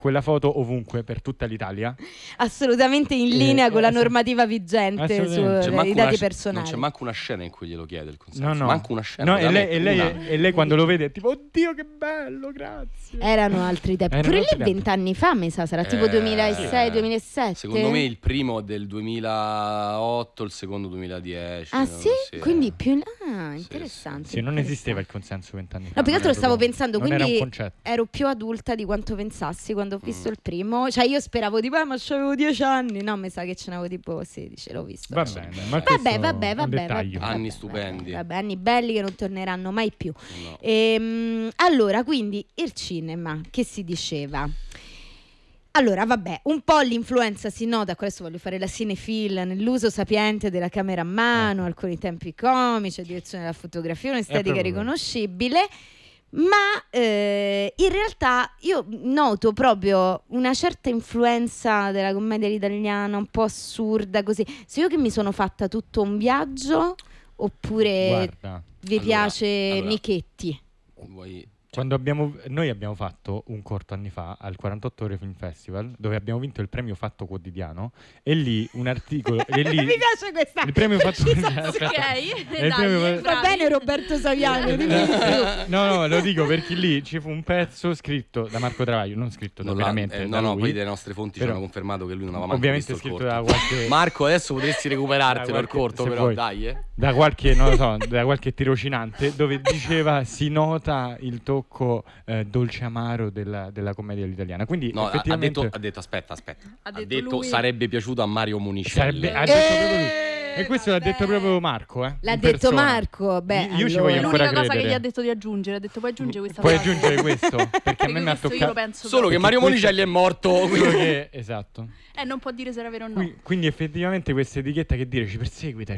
quella foto ovunque per tutta l'Italia. Assolutamente in linea con la normativa vigente sui dati personali. Non c'è manco una scena in cui glielo chiede il consenso. No. Manco una scena. No, e lei quando lo vede è tipo, oddio che bello, grazie. Erano altri tempi. Pure lì 20 anni fa, mi sa, sarà tipo 2006-2007. Secondo me il primo del 2008, il secondo 2010. Ah sì? Quindi più interessante. Sì, non esisteva il consenso 20 anni fa. No, più che altro stavo pensando, quindi ero più adulta di quanto pensassi quando ho visto il primo. Cioè io speravo tipo, ma c'avevo 10 anni. No, mi sa che ce n'avevo tipo 16, l'ho visto. Va bene, vabbè. Anni stupendi. Vabbè, anni belli che non torneranno mai più. No. Allora, quindi il cinema, che si diceva? Allora, vabbè, un po' l'influenza si nota, adesso voglio fare la cinefil, nell'uso sapiente della camera a mano, alcuni tempi comici, direzione della fotografia, un'estetica riconoscibile. Ma in realtà io noto proprio una certa influenza della commedia italiana un po' assurda così. Se io che mi sono fatta tutto un viaggio oppure vi piace Michetti? Quando noi abbiamo fatto un corto anni fa al 48 Ore Film Festival dove abbiamo vinto il premio Fatto Quotidiano e lì un articolo mi piace questa il premio Fatto Quotidiano va bene Roberto Saviano no lo dico perché lì ci fu un pezzo scritto da Marco Travaglio, non scritto veramente poi le nostre fonti ci hanno confermato che lui non aveva mai ovviamente visto scritto da qualche Marco adesso potresti recuperartelo il corto però vuoi. Dai da qualche non lo so da qualche tirocinante dove diceva si nota il tocco dolce amaro della commedia all'italiana. Quindi effettivamente ha detto aspetta. Ha detto sarebbe piaciuto a Mario Monicelli. Ha detto proprio lui. E questo l'ha detto proprio Marco, L'ha detto Marco. Beh, io ci voglio ancora l'unica cosa credere. che gli ha detto di aggiungere, ha detto puoi aggiungere questa puoi frase. aggiungere questo perché a me mi ha toccato solo che Mario Monicelli è morto esatto. Non può dire se era vero o no. Quindi effettivamente questa etichetta che dire ci perseguita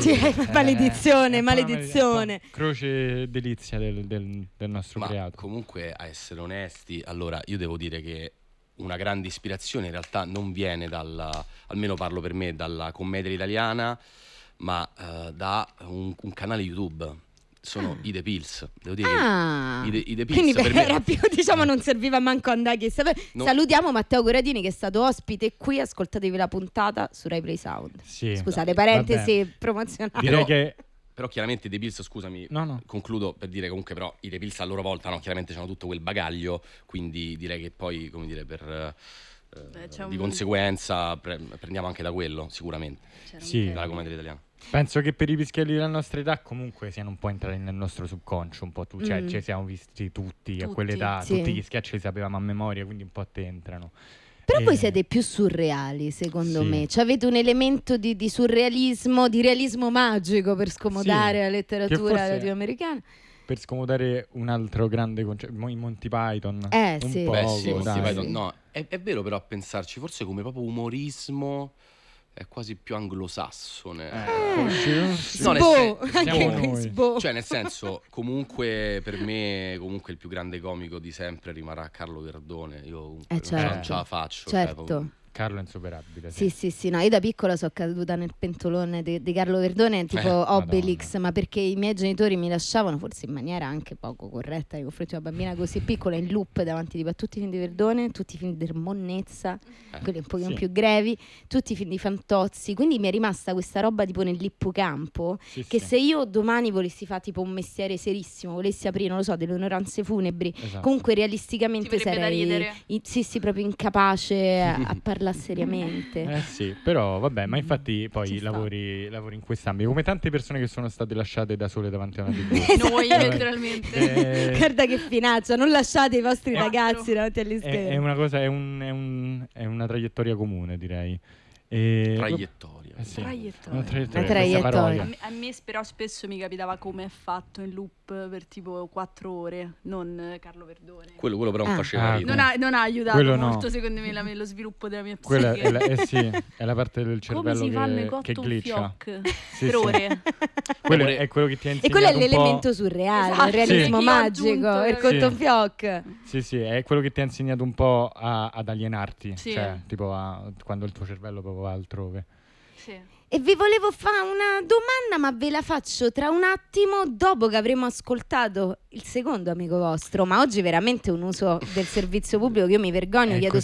maledizione croce delizia del nostro creato. Comunque a essere onesti, allora io devo dire che una grande ispirazione in realtà non viene almeno parlo per me, dalla commedia italiana, ma da un canale YouTube. Sono i The Pills, devo dire i The Pills quindi per me era più, non serviva manco andare chissà. Salutiamo Matteo Corradini che è stato ospite qui, ascoltatevi la puntata su Rai Play Sound. Scusate, parentesi promozionali. Direi che però chiaramente i The Pills, scusami, concludo per dire comunque però i The Pills a loro volta chiaramente hanno tutto quel bagaglio, quindi direi che poi di conseguenza prendiamo anche da quello sicuramente dalla commedia italiana. Penso che per i pischelli della nostra età comunque siano un po' entrati nel nostro subconscio un po' cioè ci siamo visti tutti a quell'età, tutti gli sketch li sapevamo a memoria, quindi un po' a te entrano. Però voi siete più surreali, secondo me. Cioè avete un elemento di surrealismo, di realismo magico per scomodare la letteratura latinoamericana. Per scomodare un altro grande concetto, i Monty Python. Monty Python. No, è vero però a pensarci, forse come proprio umorismo è quasi più anglosassone. Cioè nel senso, comunque per me comunque il più grande comico di sempre rimarrà Carlo Verdone. Io non ce la faccio. Certo. Carlo è insuperabile. Sì, no, io da piccola sono caduta nel pentolone di Carlo Verdone, tipo Obelix, Madonna. Ma perché i miei genitori mi lasciavano, forse in maniera anche poco corretta nei confronti di una bambina così piccola, in loop davanti a tutti i film di Verdone, tutti i film di Monnezza, quelli un pochino più grevi, tutti i film di Fantozzi, quindi mi è rimasta questa roba tipo nell'ippocampo, che se io domani volessi fare tipo un mestiere serissimo, volessi aprire, non lo so, delle onoranze funebri, comunque realisticamente sarei proprio incapace a parlare seriamente. Però vabbè, ma infatti poi lavori in quest'ambito come tante persone che sono state lasciate da sole davanti a una TV. Noi letteralmente. Guarda che finaccia, non lasciate i vostri ragazzi davanti agli schermi. È una cosa, è una traiettoria comune, direi. Traiettoria. Una traiettoria. A me però spesso mi capitava come è fatto in loop per tipo 4 ore, non Carlo Verdone. Quello però non faceva ridere. Non ha aiutato molto secondo me lo sviluppo della mia psiche. È la parte del cervello che glitcha per ore. Quello è quello che ti ha insegnato. E quello è l'elemento surreale, il realismo magico, il cotton fioc. Sì, è quello che ti ha insegnato un po' ad alienarti, cioè tipo quando il tuo cervello proprio va altrove. E vi volevo fare una domanda, ma ve la faccio tra un attimo, dopo che avremo ascoltato il secondo amico vostro. Ma oggi veramente un uso del servizio pubblico che io mi vergogno, chiedo